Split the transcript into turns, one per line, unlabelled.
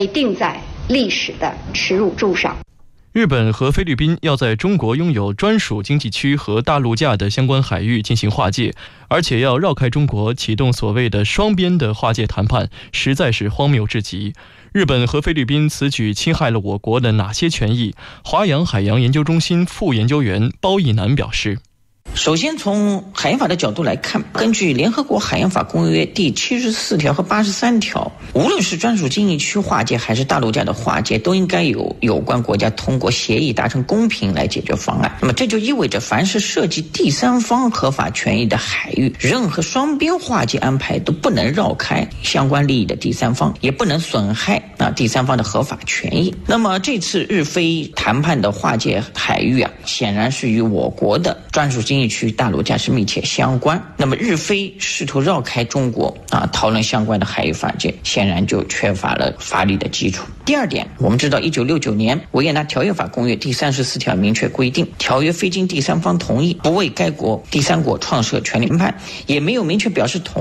定在历史的耻辱柱上。
日本和菲律宾要在中国拥有专属经济区和大陆架的相关海域进行划界，而且要绕开中国启动所谓的双边的划界谈判，实在是荒谬至极。日本和菲律宾此举侵害了我国的哪些权益？华阳海洋研究中心副研究员包义南表示，
首先从海洋法的角度来看，根据联合国海洋法公约第74条和83条，无论是专属经济区划界还是大陆架的划界，都应该由有关国家通过协议达成公平来解决方案。那么这就意味着，凡是涉及第三方合法权益的海域，任何双边划界安排都不能绕开相关利益的第三方，也不能损害第三方的合法权益。那么这次日菲谈判的划界海域显然是与我国的专属经济区大陆架是密切相关。那么日菲试图绕开中国讨论相关的海域法界，显然就缺乏了法理的基础。第二点，我们知道1969年维也纳条约法公约第34条明确规定，条约非经第三方同意，不为该国第三国创设权利谈判，也没有明确表示同